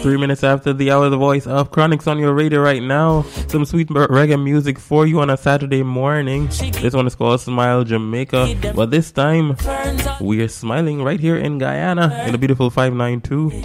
3 minutes after the hour, the voice of Chronixx on your radio right now. Some sweet reggae music for you on a Saturday morning. This one is called Smile Jamaica. But this time, we are smiling right here in Guyana in the beautiful 592.